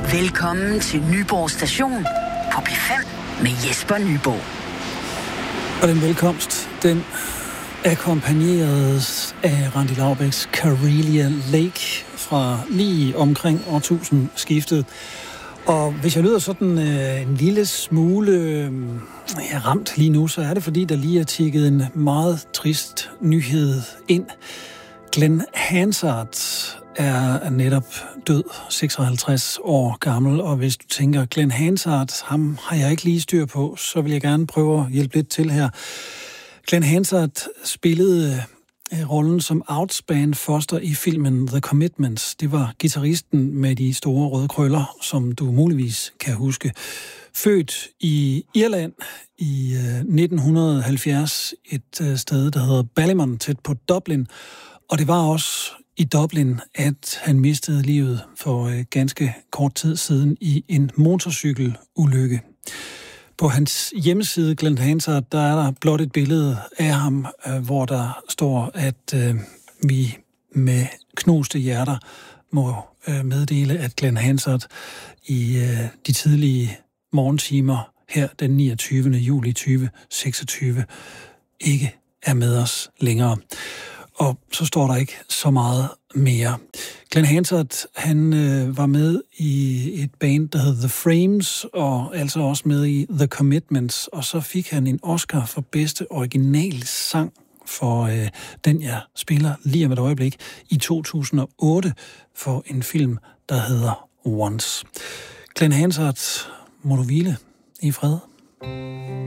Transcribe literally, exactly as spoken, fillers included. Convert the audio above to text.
Velkommen til Nyborg Station på P fem med Jesper Nyborg. Og den velkomst, den akkompagneredes af Randi Laubæks Karelia Lake fra lige omkring årtusind skiftet. Og hvis jeg lyder sådan øh, en lille smule øh, ja, ramt lige nu, så er det fordi, der lige er tikket en meget trist nyhed ind. Glenn Hansard er netop død, seksoghalvtreds år gammel, og hvis du tænker, Glenn Hansard, ham har jeg ikke lige styr på, så vil jeg gerne prøve at hjælpe lidt til her. Glenn Hansard spillede rollen som Outspan Foster i filmen The Commitments. Det var guitaristen med de store røde krøller, som du muligvis kan huske. Født i Irland i nitten halvfjerds, et sted, der hedder Ballymun, tæt på Dublin. Og det var også i Dublin, at han mistede livet for ganske kort tid siden i en motorcykelulykke. På hans hjemmeside, Glenn Hansard, der er der blot et billede af ham, hvor der står, at øh, vi med knuste hjerter må øh, meddele, at Glenn Hansard i øh, de tidlige morgentimer her den niogtyvende juli tyve seksogtyve ikke er med os længere. Og så står der ikke så meget mere. Glenn Hansard, han øh, var med i et band, der hed The Frames, og altså også med i The Commitments, og så fik han en Oscar for bedste original sang for øh, den, jeg spiller lige om et øjeblik, i to tusind og otte for en film, der hedder Once. Glenn Hansard, må du hvile i fred.